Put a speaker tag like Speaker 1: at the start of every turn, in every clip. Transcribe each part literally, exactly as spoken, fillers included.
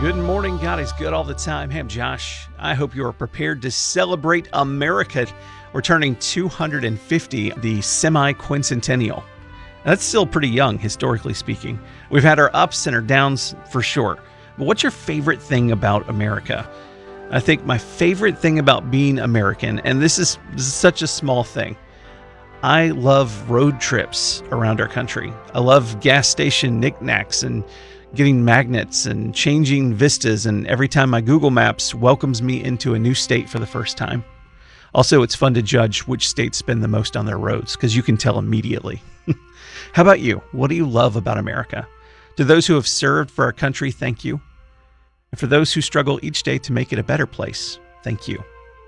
Speaker 1: Good morning. God is good all the time. Hey, I'm Josh. I hope you are prepared to celebrate America. We're turning two hundred fifty, the semi-quincentennial. That's still pretty young, historically speaking. We've had our ups and our downs for sure. But what's your favorite thing about America? I think my favorite thing about being American, and this is, this is such a small thing, I love road trips around our country. I love gas station knickknacks and getting magnets and changing vistas, and every time my Google Maps welcomes me into a new state for the first time. Also, it's fun to judge which states spend the most on their roads, because you can tell immediately. How about you? What do you love about America? To those who have served for our country, thank you. And for those who struggle each day to make it a better place, thank you.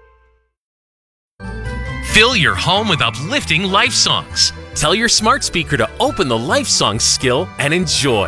Speaker 2: Fill your home with uplifting life songs. Tell your smart speaker to open the life songs skill and enjoy.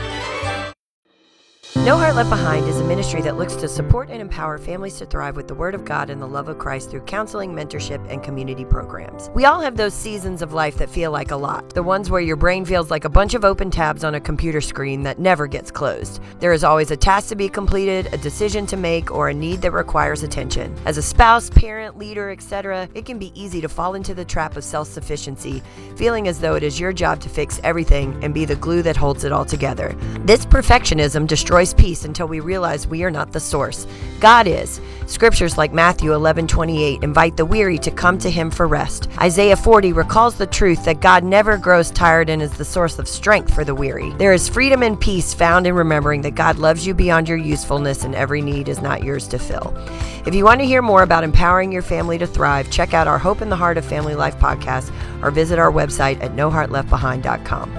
Speaker 3: No Heart Left Behind is a ministry that looks to support and empower families to thrive with the Word of God and the love of Christ through counseling, mentorship, and community programs. We all have those seasons of life that feel like a lot. The ones where your brain feels like a bunch of open tabs on a computer screen that never gets closed. There is always a task to be completed, a decision to make, or a need that requires attention. As a spouse, parent, leader, et cetera, it can be easy to fall into the trap of self-sufficiency, feeling as though it is your job to fix everything and be the glue that holds it all together. This perfectionism destroys peace until we realize we are not the source. God is. Scriptures like Matthew eleven twenty-eight invite the weary to come to Him for rest. Isaiah forty recalls the truth that God never grows tired and is the source of strength for the weary. There is freedom and peace found in remembering that God loves you beyond your usefulness and every need is not yours to fill. If you want to hear more about empowering your family to thrive, check out our Hope in the Heart of Family Life podcast or visit our website at no heart left behind dot com.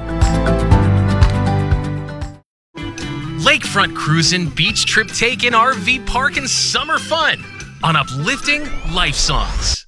Speaker 2: Lakefront cruising, beach trip taking, R V park, and summer fun on uplifting life songs.